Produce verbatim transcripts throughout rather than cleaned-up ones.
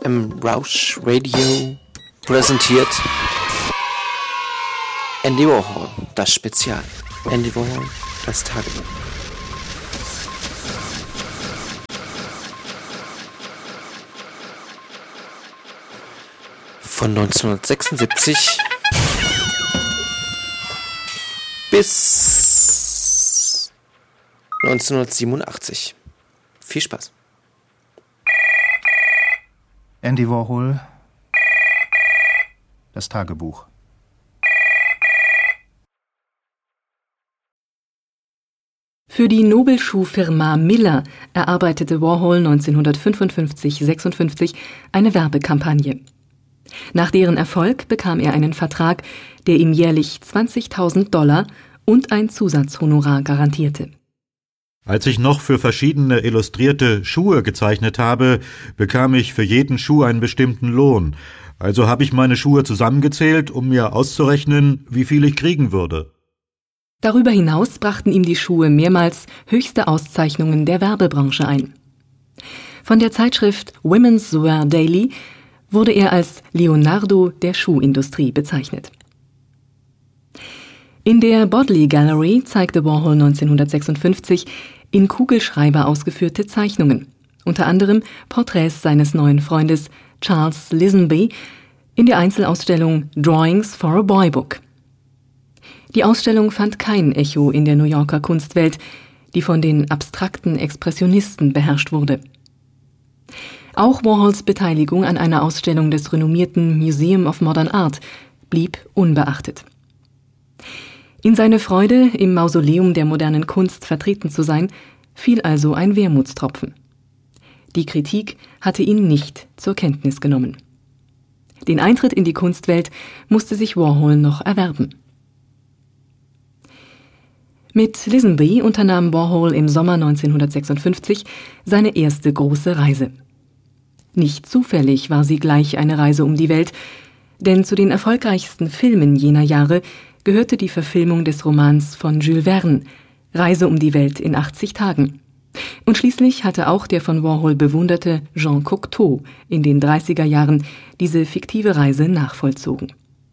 M Rausch Radio präsentiert Andy Warhol, das Spezial. Andy Warhol, das Tagebuch. Von neunzehnhundertsechsundsiebzig bis neunzehnhundertsiebenundachtzig. Viel Spaß. Andy Warhol, das Tagebuch. Für die Nobelschuhfirma Miller erarbeitete Warhol neunzehnhundertfünfundfünfzig sechsundfünfzig eine Werbekampagne. Nach deren Erfolg bekam er einen Vertrag, der ihm jährlich zwanzigtausend Dollar und ein Zusatzhonorar garantierte. Als ich noch für verschiedene illustrierte Schuhe gezeichnet habe, bekam ich für jeden Schuh einen bestimmten Lohn. Also habe ich meine Schuhe zusammengezählt, um mir auszurechnen, wie viel ich kriegen würde. Darüber hinaus brachten ihm die Schuhe mehrmals höchste Auszeichnungen der Werbebranche ein. Von der Zeitschrift Women's Wear Daily wurde er als Leonardo der Schuhindustrie bezeichnet. In der Bodley Gallery zeigte Warhol neunzehnhundertsechsundfünfzig in Kugelschreiber ausgeführte Zeichnungen, unter anderem Porträts seines neuen Freundes Charles Lisenby in der Einzelausstellung Drawings for a Boy Book. Die Ausstellung fand kein Echo in der New Yorker Kunstwelt, die von den abstrakten Expressionisten beherrscht wurde. Auch Warhols Beteiligung an einer Ausstellung des renommierten Museum of Modern Art blieb unbeachtet. In seine Freude, im Mausoleum der modernen Kunst vertreten zu sein, fiel also ein Wermutstropfen. Die Kritik hatte ihn nicht zur Kenntnis genommen. Den Eintritt in die Kunstwelt musste sich Warhol noch erwerben. Mit Lisenby unternahm Warhol im Sommer neunzehnhundertsechsundfünfzig seine erste große Reise. Nicht zufällig war sie gleich eine Reise um die Welt, denn zu den erfolgreichsten Filmen jener Jahre gehörte die Verfilmung des Romans von Jules Verne, Reise um die Welt in achtzig Tagen. Und schließlich hatte auch der von Warhol bewunderte Jean Cocteau in den dreißiger Jahren diese fiktive Reise nachvollzogen.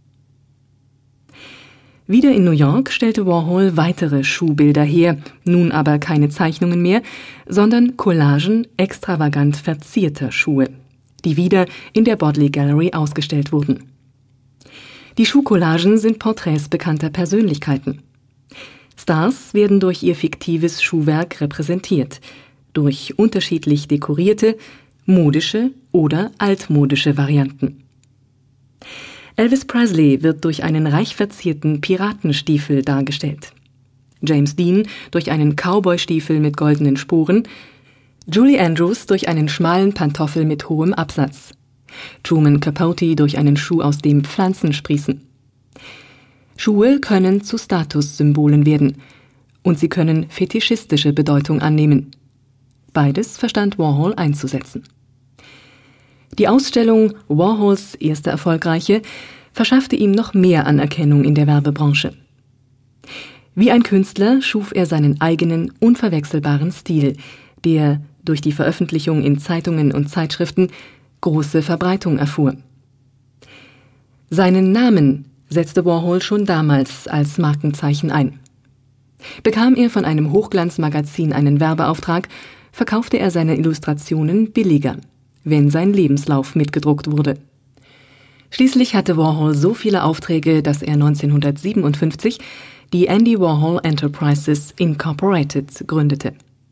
Wieder in New York stellte Warhol weitere Schuhbilder her, nun aber keine Zeichnungen mehr, sondern Collagen extravagant verzierter Schuhe, die wieder in der Bodley Gallery ausgestellt wurden. Die Schuhcollagen sind Porträts bekannter Persönlichkeiten. Stars werden durch ihr fiktives Schuhwerk repräsentiert, durch unterschiedlich dekorierte, modische oder altmodische Varianten. Elvis Presley wird durch einen reich verzierten Piratenstiefel dargestellt. James Dean durch einen Cowboystiefel mit goldenen Sporen, Julie Andrews durch einen schmalen Pantoffel mit hohem Absatz, Truman Capote durch einen Schuh, aus dem Pflanzen sprießen. Schuhe können zu Statussymbolen werden und sie können fetischistische Bedeutung annehmen. Beides verstand Warhol einzusetzen. Die Ausstellung Warhols erste erfolgreiche verschaffte ihm noch mehr Anerkennung in der Werbebranche. Wie ein Künstler schuf er seinen eigenen, unverwechselbaren Stil, der durch die Veröffentlichung in Zeitungen und Zeitschriften große Verbreitung erfuhr. Seinen Namen setzte Warhol schon damals als Markenzeichen ein. Bekam er von einem Hochglanzmagazin einen Werbeauftrag, verkaufte er seine Illustrationen billiger, wenn sein Lebenslauf mitgedruckt wurde. Schließlich hatte Warhol so viele Aufträge, dass er neunzehnhundertsiebenundfünfzig die Andy Warhol Enterprises Incorporated gründete.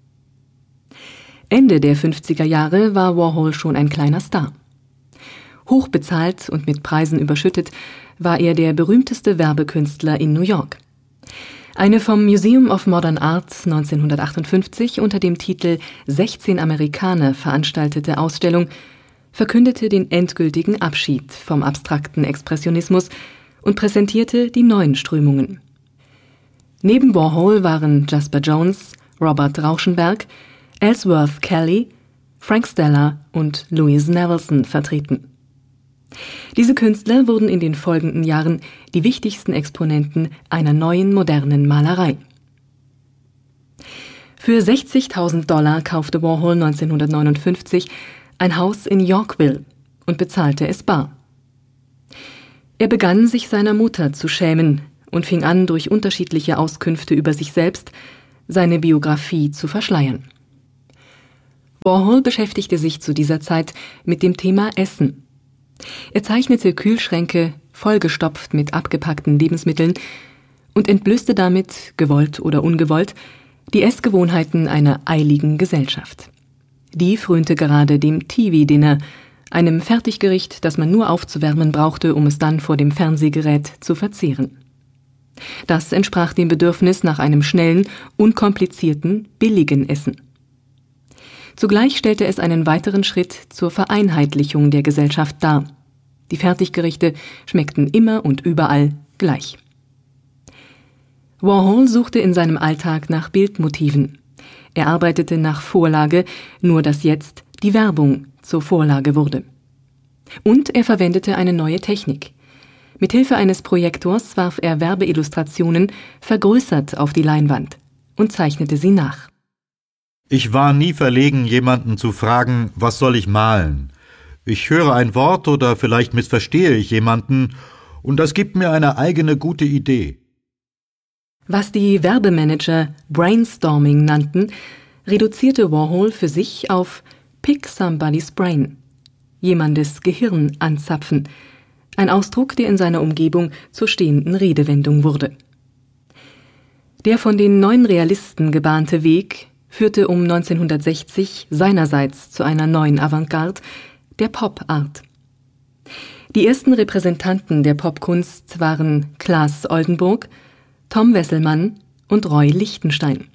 Ende der fünfziger Jahre war Warhol schon ein kleiner Star. Hochbezahlt und mit Preisen überschüttet, war er der berühmteste Werbekünstler in New York. Eine vom Museum of Modern Art neunzehnhundertachtundfünfzig unter dem Titel sechzehn Amerikaner veranstaltete Ausstellung verkündete den endgültigen Abschied vom abstrakten Expressionismus und präsentierte die neuen Strömungen. Neben Warhol waren Jasper Jones, Robert Rauschenberg, Ellsworth Kelly, Frank Stella und Louise Nevelson vertreten. Diese Künstler wurden in den folgenden Jahren die wichtigsten Exponenten einer neuen modernen Malerei. Für sechzigtausend Dollar kaufte Warhol neunzehnhundertneunundfünfzig ein Haus in Yorkville, und bezahlte es bar. Er begann, sich seiner Mutter zu schämen und fing an, durch unterschiedliche Auskünfte über sich selbst seine Biografie zu verschleiern. Warhol beschäftigte sich zu dieser Zeit mit dem Thema Essen. Er zeichnete Kühlschränke vollgestopft mit abgepackten Lebensmitteln und entblößte damit, gewollt oder ungewollt, die Essgewohnheiten einer eiligen Gesellschaft. Die frönte gerade dem T V-Dinner, einem Fertiggericht, das man nur aufzuwärmen brauchte, um es dann vor dem Fernsehgerät zu verzehren. Das entsprach dem Bedürfnis nach einem schnellen, unkomplizierten, billigen Essen. Zugleich stellte es einen weiteren Schritt zur Vereinheitlichung der Gesellschaft dar. Die Fertiggerichte schmeckten immer und überall gleich. Warhol suchte in seinem Alltag nach Bildmotiven. Er arbeitete nach Vorlage, nur dass jetzt die Werbung zur Vorlage wurde. Und er verwendete eine neue Technik. Mithilfe eines Projektors warf er Werbeillustrationen vergrößert auf die Leinwand und zeichnete sie nach. Ich war nie verlegen, jemanden zu fragen, was soll ich malen? Ich höre ein Wort oder vielleicht missverstehe ich jemanden und das gibt mir eine eigene gute Idee. Was die Werbemanager Brainstorming nannten, reduzierte Warhol für sich auf Pick somebody's brain, jemandes Gehirn anzapfen, ein Ausdruck, der in seiner Umgebung zur stehenden Redewendung wurde. Der von den neuen Realisten gebahnte Weg führte um neunzehnhundertsechzig seinerseits zu einer neuen Avantgarde, der Pop-Art. Die ersten Repräsentanten der Popkunst waren Claes Oldenburg, Tom Wesselmann und Roy Lichtenstein.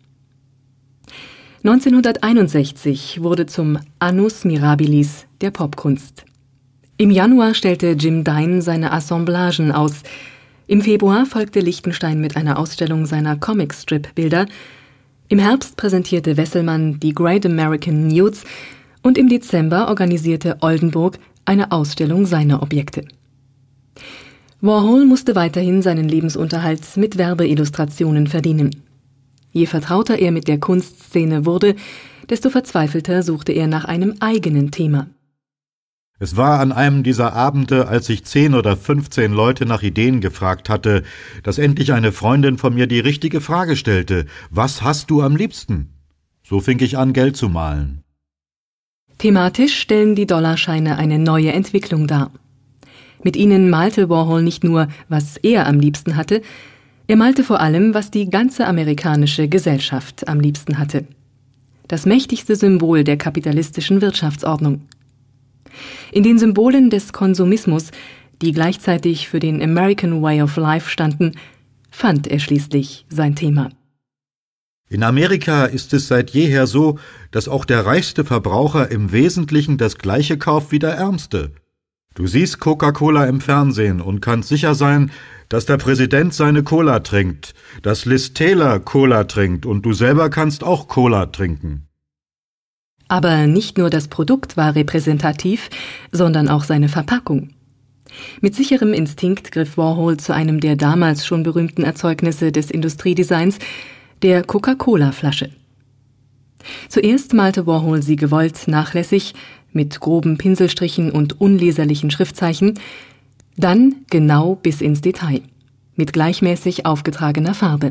neunzehnhunderteinundsechzig wurde zum Annus Mirabilis der Popkunst. Im Januar stellte Jim Dine seine Assemblagen aus. Im Februar folgte Lichtenstein mit einer Ausstellung seiner Comicstrip-Bilder. Im Herbst präsentierte Wesselmann die Great American Nudes und im Dezember organisierte Oldenburg eine Ausstellung seiner Objekte. Warhol musste weiterhin seinen Lebensunterhalt mit Werbeillustrationen verdienen. Je vertrauter er mit der Kunstszene wurde, desto verzweifelter suchte er nach einem eigenen Thema. Es war an einem dieser Abende, als ich zehn oder fünfzehn Leute nach Ideen gefragt hatte, dass endlich eine Freundin von mir die richtige Frage stellte: Was hast du am liebsten? So fing ich an, Geld zu malen. Thematisch stellen die Dollarscheine eine neue Entwicklung dar. Mit ihnen malte Warhol nicht nur, was er am liebsten hatte, er malte vor allem, was die ganze amerikanische Gesellschaft am liebsten hatte. Das mächtigste Symbol der kapitalistischen Wirtschaftsordnung. In den Symbolen des Konsumismus, die gleichzeitig für den American Way of Life standen, fand er schließlich sein Thema. In Amerika ist es seit jeher so, dass auch der reichste Verbraucher im Wesentlichen das Gleiche kauft wie der Ärmste. Du siehst Coca-Cola im Fernsehen und kannst sicher sein, dass der Präsident seine Cola trinkt, dass Liz Taylor Cola trinkt und du selber kannst auch Cola trinken. Aber nicht nur das Produkt war repräsentativ, sondern auch seine Verpackung. Mit sicherem Instinkt griff Warhol zu einem der damals schon berühmten Erzeugnisse des Industriedesigns, der Coca-Cola-Flasche. Zuerst malte Warhol sie gewollt nachlässig, mit groben Pinselstrichen und unleserlichen Schriftzeichen, dann genau bis ins Detail, mit gleichmäßig aufgetragener Farbe.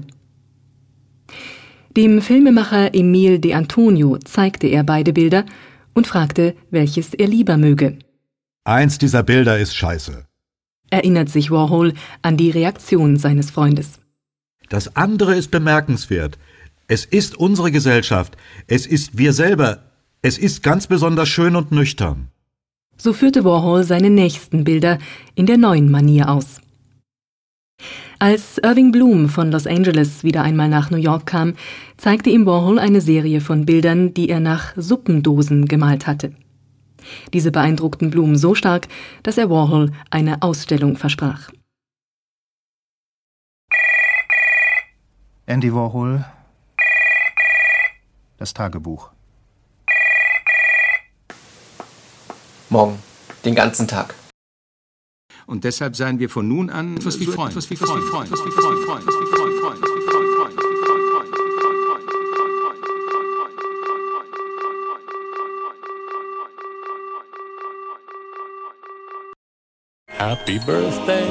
Dem Filmemacher Emile de Antonio zeigte er beide Bilder und fragte, welches er lieber möge. Eins dieser Bilder ist scheiße, erinnert sich Warhol an die Reaktion seines Freundes. Das andere ist bemerkenswert. Es ist unsere Gesellschaft, es ist wir selber, es ist ganz besonders schön und nüchtern. So führte Warhol seine nächsten Bilder in der neuen Manier aus. Als Irving Bloom von Los Angeles wieder einmal nach New York kam, zeigte ihm Warhol eine Serie von Bildern, die er nach Suppendosen gemalt hatte. Diese beeindruckten Bloom so stark, dass er Warhol eine Ausstellung versprach. Andy Warhol, das Tagebuch. Morgen, den ganzen Tag. Und deshalb seien wir von nun an etwas wie Freunde. Etwas wie Freunde. Etwas wie Freunde. Etwas wie Freunde. Happy birthday